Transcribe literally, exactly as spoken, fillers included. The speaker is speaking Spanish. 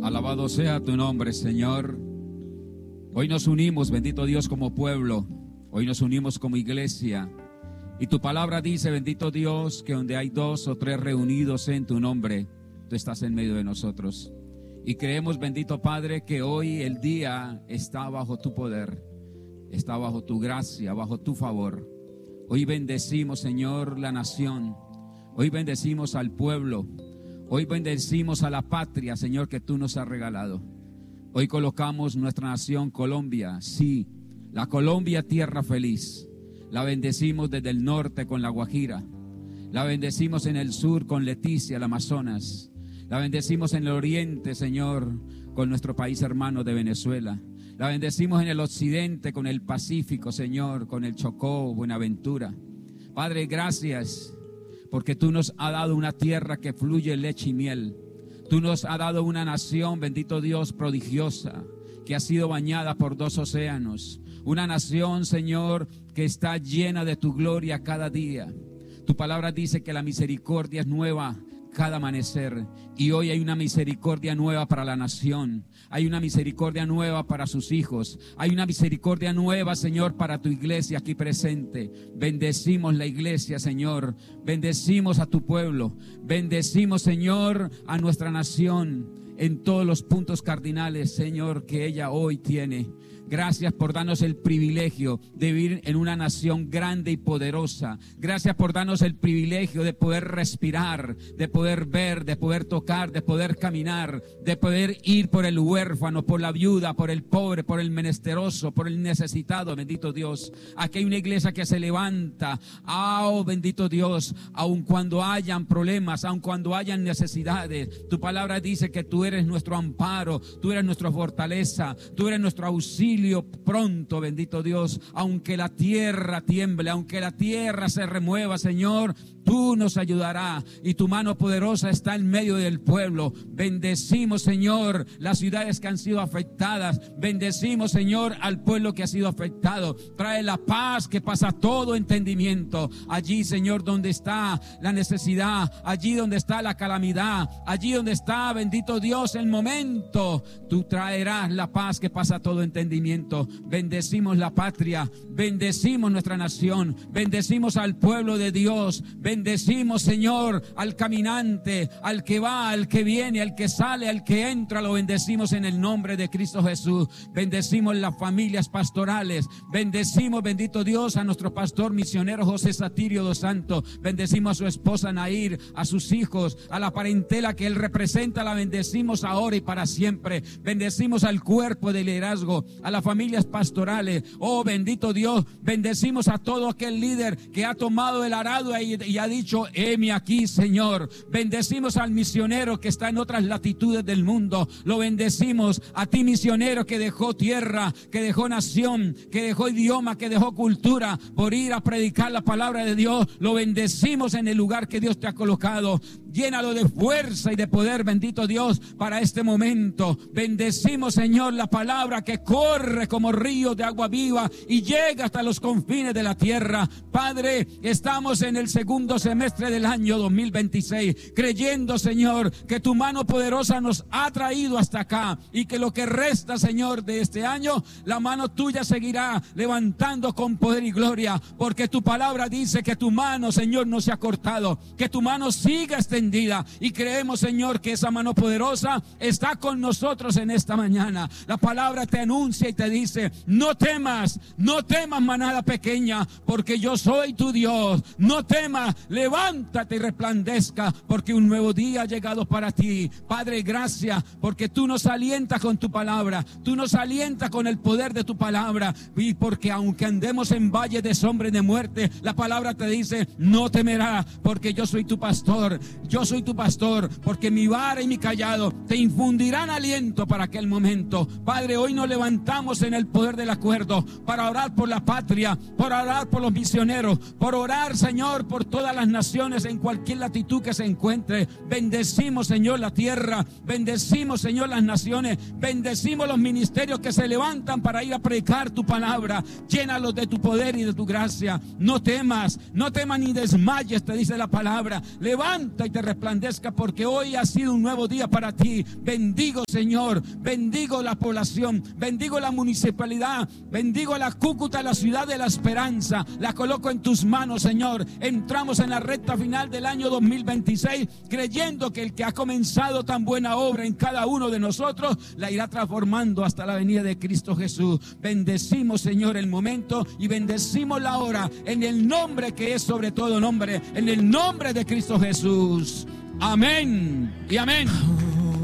Alabado sea tu nombre, Señor. Hoy nos unimos, bendito Dios, como pueblo. Hoy nos unimos como iglesia. Y tu palabra dice, bendito Dios, que donde hay dos o tres reunidos en tu nombre, tú estás en medio de nosotros. Y creemos, bendito Padre, que hoy el día está bajo tu poder, está bajo tu gracia, bajo tu favor. Hoy bendecimos, Señor, la nación. Hoy bendecimos al pueblo. Hoy bendecimos a la patria, Señor, que tú nos has regalado. Hoy colocamos nuestra nación Colombia, sí, la Colombia tierra feliz. La bendecimos desde el norte con la Guajira. La bendecimos en el sur con Leticia, el Amazonas. La bendecimos en el oriente, Señor, con nuestro país hermano de Venezuela. La bendecimos en el occidente con el Pacífico, Señor, con el Chocó, Buenaventura. Padre, gracias, porque tú nos has dado una tierra que fluye leche y miel. Tú nos has dado una nación, bendito Dios, prodigiosa, que ha sido bañada por dos océanos. Una nación, Señor, que está llena de tu gloria cada día. Tu palabra dice que la misericordia es nueva cada amanecer, y hoy hay una misericordia nueva para la nación. Hay una misericordia nueva para sus hijos. Hay una misericordia nueva, Señor, para tu iglesia aquí presente. Bendecimos la iglesia, Señor. Bendecimos a tu pueblo. Bendecimos, Señor, a nuestra nación en todos los puntos cardinales, Señor, que ella hoy tiene. Gracias por darnos el privilegio de vivir en una nación grande y poderosa. Gracias por darnos el privilegio de poder respirar, de poder ver, de poder tocar, de poder caminar, de poder ir por el huérfano, por la viuda, por el pobre, por el menesteroso, por el necesitado. Bendito Dios. Aquí hay una iglesia que se levanta. Oh, bendito Dios. Aun cuando hayan problemas, aun cuando hayan necesidades, tu palabra dice que tú eres nuestro amparo, tú eres nuestra fortaleza, tú eres nuestro auxilio pronto, bendito Dios. Aunque la tierra tiemble, aunque la tierra se remueva, Señor, tú nos ayudarás y tu mano poderosa está en medio del pueblo. Bendecimos, Señor, las ciudades que han sido afectadas. Bendecimos, Señor, al pueblo que ha sido afectado. Trae la paz que pasa todo entendimiento. Allí, Señor, donde está la necesidad, allí donde está la calamidad, allí donde está, bendito Dios, el momento, tú traerás la paz que pasa todo entendimiento. Bendecimos la patria, bendecimos nuestra nación, bendecimos al pueblo de Dios, bendecimos, Señor, al caminante, al que va, al que viene, al que sale, al que entra, lo bendecimos en el nombre de Cristo Jesús. Bendecimos las familias pastorales, bendecimos, bendito Dios, a nuestro pastor misionero José Satirio dos Santos, bendecimos a su esposa Nair, a sus hijos, a la parentela que él representa, la bendecimos ahora y para siempre. Bendecimos al cuerpo de liderazgo, a las familias pastorales. Oh, bendito Dios, bendecimos a todo aquel líder que ha tomado el arado y, y ha dicho, heme aquí, Señor. Bendecimos al misionero que está en otras latitudes del mundo. Lo bendecimos a ti, misionero, que dejó tierra, que dejó nación, que dejó idioma, que dejó cultura por ir a predicar la palabra de Dios. Lo bendecimos en el lugar que Dios te ha colocado. Llénalo de fuerza y de poder, bendito Dios, para este momento. Bendecimos, Señor, la palabra que corre como río de agua viva y llega hasta los confines de la tierra. Padre, estamos en el segundo semestre del año dos mil veintiséis, creyendo, Señor, que tu mano poderosa nos ha traído hasta acá y que lo que resta, Señor, de este año, la mano tuya seguirá levantando con poder y gloria, porque tu palabra dice que tu mano, Señor, no se ha cortado, que tu mano siga extendida. Y creemos, Señor, que esa mano poderosa está con nosotros en esta mañana. La palabra te anuncia y te dice, no temas, no temas, manada pequeña, porque yo soy tu Dios. No temas, levántate y resplandezca, porque un nuevo día ha llegado para ti. Padre, gracias, porque tú nos alientas con tu palabra, tú nos alientas con el poder de tu palabra, y porque aunque andemos en valle de sombra y de muerte, la palabra te dice, no temerás, porque yo soy tu pastor. Yo soy tu pastor, porque mi vara y mi callado te infundirán aliento para aquel momento. Padre, hoy nos levantamos en el poder del acuerdo para orar por la patria, por orar por los misioneros, por orar, Señor, por todas las naciones en cualquier latitud que se encuentre. Bendecimos, Señor, la tierra, bendecimos, Señor, las naciones, bendecimos los ministerios que se levantan para ir a predicar tu palabra. Llénalos de tu poder y de tu gracia. No temas, no temas ni desmayes, te dice la palabra. Levanta y te te resplandezca, porque hoy ha sido un nuevo día para ti. Bendigo, Señor, bendigo la población, bendigo la municipalidad, bendigo la Cúcuta, la ciudad de la esperanza. La coloco en tus manos, Señor. Entramos en la recta final del año dos mil veintiséis, creyendo que el que ha comenzado tan buena obra en cada uno de nosotros la irá transformando hasta la venida de Cristo Jesús. Bendecimos, Señor, el momento y bendecimos la hora en el nombre que es sobre todo nombre, en el nombre de Cristo Jesús. Amén y amén.